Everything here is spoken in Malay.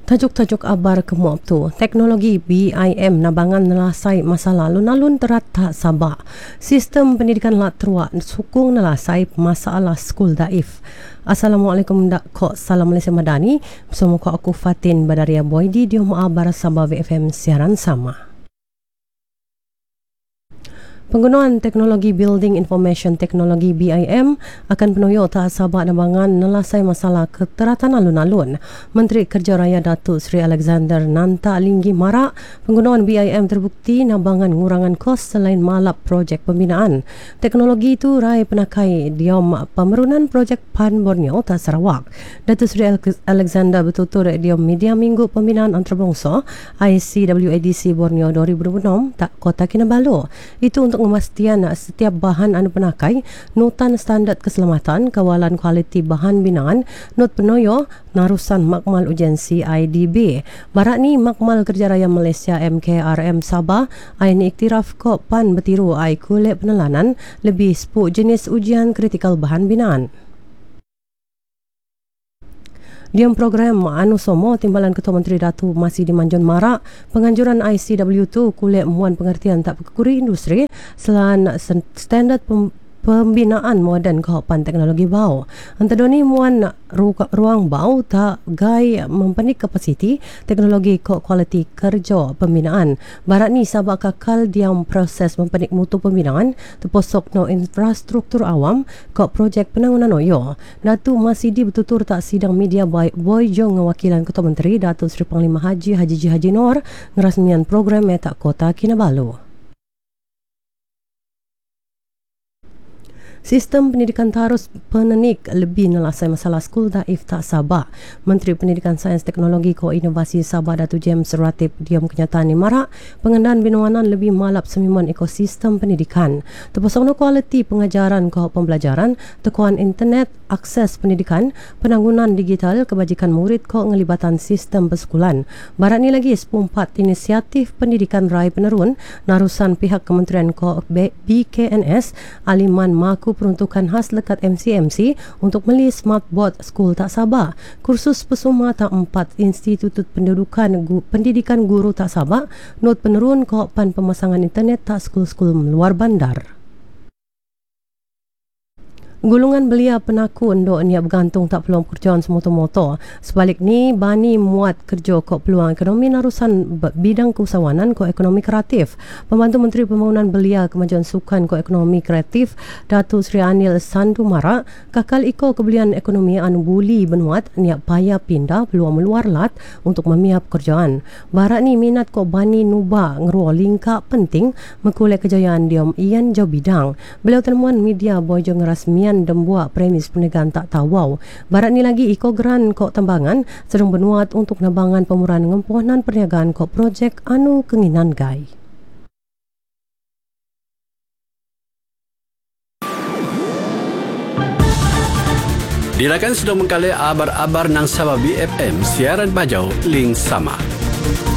Tajuk-tajuk abar kemuap tu, teknologi BIM nabangan nelasai masalah alun-alun terat tak sabak. Sistem pendidikan lak teruak sukung nelasai masalah skul daif. Assalamualaikum kok salam Malaysia Madani. Bersama aku Fatin Badaria Boydi di Rumah Abar Sabah VFM siaran sama. Penggunaan teknologi Building Information Technology BIM akan penuh tak sabak nabangan nelasai masalah keteratan alun-alun. Menteri Kerja Raya Datuk Seri Alexander Nanta Linggi marak penggunaan BIM terbukti nabangan ngurangan kos selain malap projek pembinaan. Teknologi itu rai penakai diam pemerunan projek PAN Borneo tak Sarawak. Datuk Seri Alexander bertutur diam media minggu pembinaan antarabangsa ICWADC Borneo 2026 tak Kota Kinabalu. Itu untuk memastikan setiap bahan anu penakai notan standard keselamatan kawalan kualiti bahan binaan not penoyo narusan makmal ujian CIDB. Barak ni Makmal Kerja Raya Malaysia MKRM Sabah aini iktiraf kok PAN bertiru ai kulit penelanan lebih 10 jenis ujian kritikal bahan binaan. Diam program anu somo Timbalan Ketua Menteri Datu masih dimanjun marak penganjuran ICW tu kulit muan pengertian tak perkuri industri selain standard pembinaan moden kehopan teknologi bau. Antara ni muan ruang bau tak gai mempenik kapasiti teknologi kualiti kerja pembinaan. Barat ni sabak kakal diam proses mempenik mutu pembinaan terposok no infrastruktur awam kok projek penangunan oyo. Datu masih bertutur tak sidang media Boy Jong wakilan Ketua Menteri Datuk Seri Panglima Haji Haji Noor ngerasmian program metak Kota Kinabalu. Sistem pendidikan tarus penenik lebih nelasai masalah skul daif tak Sabah. Menteri Pendidikan Sains Teknologi Koinovasi Sabah Datuk James Ratib diam kenyataan ni marak pengendaan binawanan lebih malap semiman ekosistem pendidikan. Terpasang kualiti pengajaran ke pembelajaran, tekuan internet, akses pendidikan, penanggunan digital, kebajikan murid ke ngelibatan sistem persekulan. Barat ni lagi 14 inisiatif pendidikan rai penerun narusan pihak Kementerian BKNS Aliman Maku peruntukan khas lekat MCMC untuk beli smartboard skul tak Sabah. Kursus pesuma tak 4 Institut Pendidikan Guru tak Sabah not penerun kehopan pemasangan internet tak skul-skul luar bandar. Gulungan belia penaku endok niat bergantung tak peluang pekerjaan semoto-moto. Sebalik ni, bani muat kerja kok peluang ekonomi narusan bidang keusahawanan kok ekonomi kreatif. Pembantu Menteri Pembangunan Belia Kemajuan Sukan kok ekonomi kreatif, Datuk Seri Anil Sandu marak, kakal iko kebelian ekonomi anu buli benuat niat payah pindah peluang meluar lat untuk memiap kerjaan. Barak ni minat kok bani nuba ngeruah lingkap penting mengkulek kejayaan diam ian jauh bidang. Beliau temuan media bojo ngerasmian dan buat premis perniagaan tak tawau. Barat ni lagi Iko Gran kok Tambangan sedang benuat untuk nabangan pemurahan ngempuanan perniagaan kok projek anu kenginan gai. Dilakan sudah mengkali abar-abar nang Sabah BFM siaran bajau link sama.